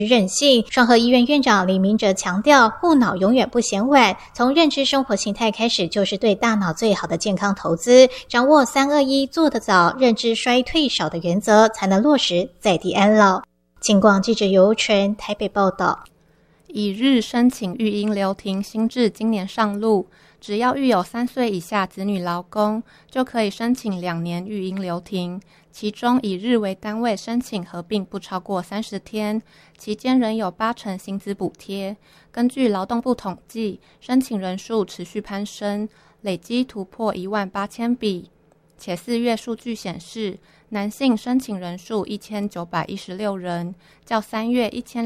韧性。双和医院院长李明哲强调，护脑永远不嫌晚，从认知生活形态开始就是对大脑最好的健康投资，掌握321做得早，认知衰退少的原则，才能落实在地安老。警广记者尤纯台北报道。 以日申请育婴留停新制今年上路，只要育有3岁以下子女劳工，就可以申请2年育婴留停，其中以日为单位申请合并不超过30天，期间仍有80%薪资补贴。根据劳动部统计，申请人数持续攀升，累积突破18000笔，且4月数据显示，男性申请人数1916人，较3月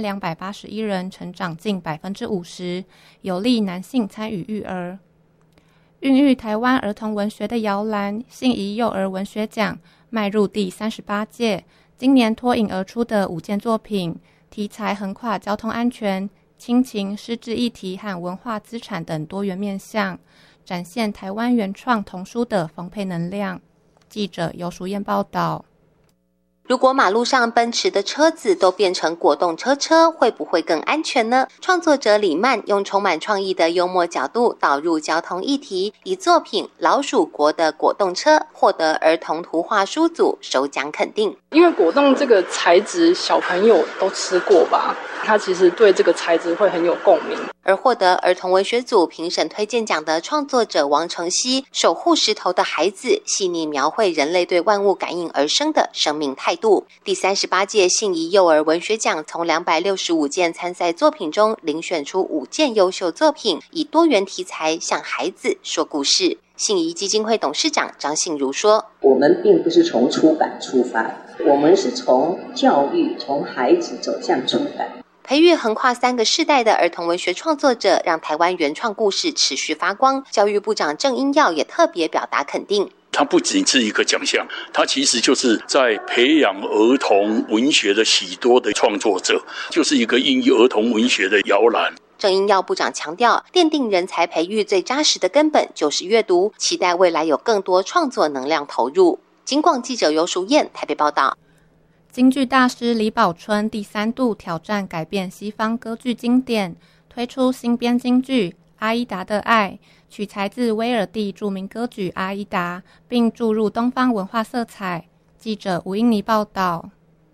1281人成长近50%，有利男性参与育儿。孕育台湾儿童文学的摇篮信宜幼儿文学奖迈入第38届，今年脱颖而出的5件作品，题材横跨交通安全、亲情、失智议题和文化资产等多元面向，展现台湾原创童书的丰沛能量。记者尤淑燕报道。 如果马路上奔驰的车子都变成果冻车，会不会更安全呢？创作者李曼用充满创意的幽默角度导入交通议题，以作品《老鼠国的果冻车》获得儿童图画书组首奖肯定。 因为果冻这个材质小朋友都吃过吧，他其实对这个材质会很有共鸣。 而获得儿童文学组评审推荐奖的创作者王承熙，《守护石头的孩子》细腻描绘人类对万物感应而生的生命态度。第38届信宜幼儿文学奖从265件参赛作品中遴选出5件优秀作品，以多元题材向孩子说故事。信宜基金会董事长张信如说， 我们并不是从出版出发，我们是从教育，从孩子走向出版。 培育横跨3个世代的儿童文学创作者，让台湾原创故事持续发光。教育部长郑英耀也特别表达肯定。 它不仅是一个奖项，它其实就是在培养儿童文学的许多的创作者，就是一个孕育儿童文学的摇篮。 郑英耀部长强调，奠定人才培育最扎实的根本就是阅读，期待未来有更多创作能量投入。警广记者尤淑燕台北报道。 京剧大师李宝春第3度挑战改变西方歌剧经典，推出新编京剧《阿依达的爱》，取材自威尔第著名歌剧《阿依达》，并注入东方文化色彩。记者吴英妮报道。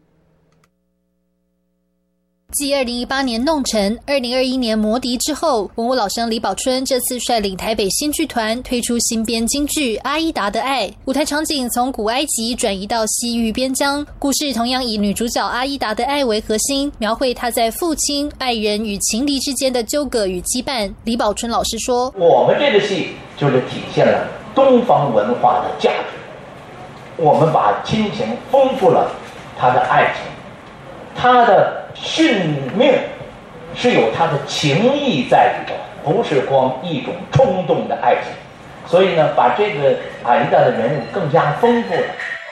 继2018年弄臣、2021年魔笛之后，文物老生李宝春这次率领台北新剧团推出新编京剧《阿依达的爱》，舞台场景从古埃及转移到西域边疆，故事同样以女主角阿依达的爱为核心，描绘她在父亲、爱人与情敌之间的纠葛与羁绊。李宝春老师说， 我们这个戏就是体现了东方文化的价值，我们把亲情丰富了他的爱情，他的殉命是有他的情谊在里头，不是光一种冲动的爱情。所以呢，把这个阿依达的人物更加丰富了。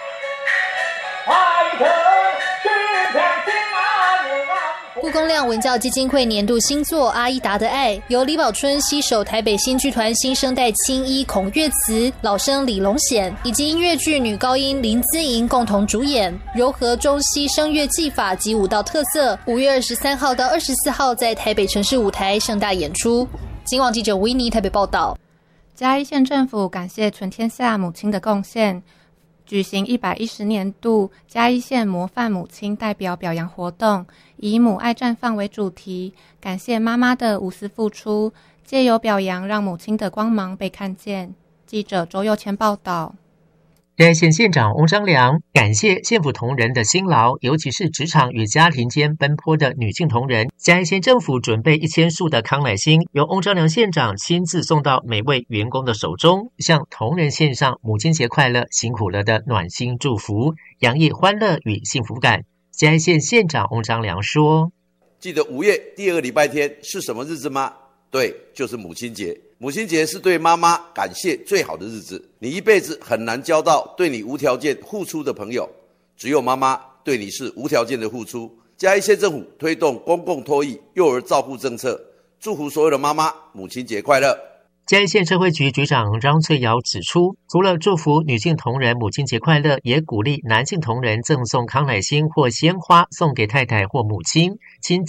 故宫亮文教基金会年度新作《阿依达的爱》，由李宝春携手台北新剧团新生代青衣孔岳慈、老生李龙显以及音乐剧女高音林姿莹共同主演，糅合中西声乐技法及舞蹈特色。5月23号到24号在台北城市舞台盛大演出。警广记者吴依妮台北报道。 嘉义县政府感谢全天下母亲的贡献，举行110年度嘉义县模范母亲代表表扬活动，以母爱绽放为主题，感谢妈妈的无私付出，借由表扬让母亲的光芒被看见。记者周佑谦报道。 嘉义县县长翁章良感谢县府同仁的辛劳，尤其是职场与家庭间奔波的女性同仁。嘉义县政府准备1000束的康乃馨，由翁章良县长亲自送到每位员工的手中，向同仁献上母亲节快乐、辛苦了的暖心祝福，洋溢欢乐与幸福感。嘉义县县长翁章良说： 记得5月第2个礼拜天是什么日子吗？对，就是母亲节。母亲节是对妈妈感谢最好的日子，你一辈子很难交到对你无条件付出的朋友，只有妈妈对你是无条件的付出。嘉义县政府推动公共托育幼儿照护政策，祝福所有的妈妈母亲节快乐。 嘉义县社会局局长张翠瑶指出，除了祝福女性同仁母亲节快乐，也鼓励男性同仁赠送康乃馨或鲜花送给太太或母亲。